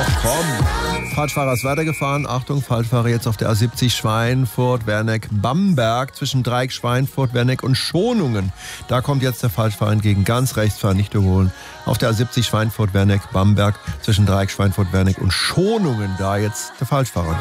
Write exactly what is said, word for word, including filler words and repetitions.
doch, komm. Falschfahrer ist weitergefahren. Achtung, Falschfahrer jetzt auf der A siebzig Schweinfurt, Werneck, Bamberg zwischen Dreieck, Schweinfurt, Werneck und Schonungen. Da kommt jetzt der Falschfahrer entgegen. Ganz rechts fahren, nicht überholen. Auf der A siebzig Schweinfurt, Werneck, Bamberg zwischen Dreieck, Schweinfurt, Werneck und Schonungen. Da jetzt der Falschfahrer.